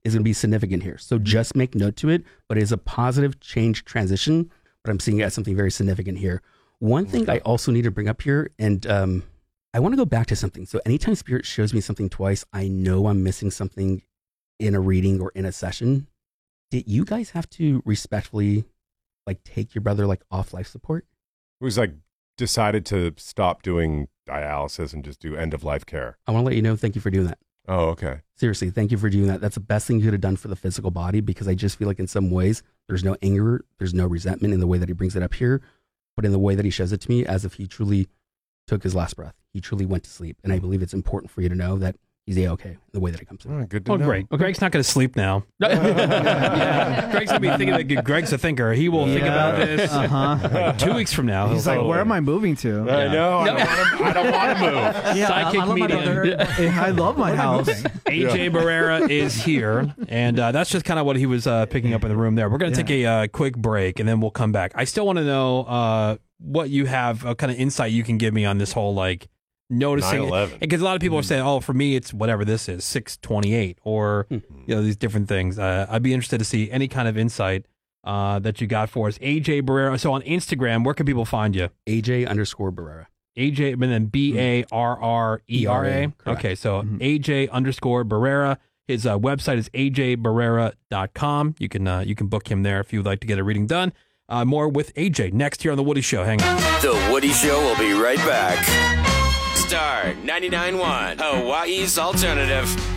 is going to be significant here. So just make note to it, but it is a positive change transition, but I'm seeing it as something very significant here. One thing I also need to bring up here, and I want to go back to something. So anytime Spirit shows me something twice, I know I'm missing something in a reading or in a session. Did you guys have to respectfully like take your brother like off life support? It was like decided to stop doing dialysis and just do end of life care. I want to let you know, thank you for doing that. Oh, okay. Seriously, thank you for doing that. That's the best thing you could have done for the physical body, because I just feel like in some ways there's no anger, there's no resentment in the way that he brings it up here, but in the way that he shows it to me, as if he truly took his last breath. He truly went to sleep. And I believe it's important for you to know that he's A-okay in the way that it comes in. Oh, good to know. Great. Okay. Greg's not going to sleep now. Yeah. Greg's going to be thinking that Greg's a thinker. He will think about this like 2 weeks from now. He's like, where am I moving to? I know. I don't want to move. Yeah, Psychic I love my medium. brother. I love my house. AJ Barrera is here, and that's just kind of what he was picking up in the room there. We're going to take a quick break, and then we'll come back. I still want to know what you have, kind of insight you can give me on this whole, like, noticing 9/11. because a lot of people are saying, oh, for me it's whatever this is, 628, or these different things. I'd be interested to see any kind of insight that you got for us. AJ Barrera. So on Instagram, where can people find you? AJ_Barrera. AJ, and then Barrera. Okay, so AJ_Barrera. His website is ajbarrera.com. You can book him there if you'd like to get a reading done. More with AJ next here on The Woody Show. Hang on. The Woody Show will be right back. Star 99.1, Hawaii's alternative.